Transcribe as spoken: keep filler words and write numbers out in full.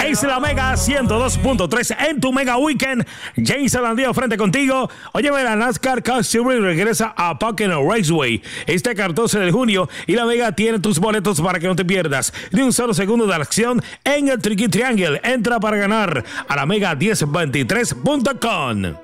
Es la Mega ciento dos punto tres en tu Mega Weekend. James Alandío frente contigo. Óyeme, la NASCAR Cup Series regresa a Pocono Raceway este catorce de junio y la Mega tiene tus boletos para que no te pierdas ni un solo segundo de la acción en el Tricky Triangle. Entra para ganar a la mega diez veintitrés punto com.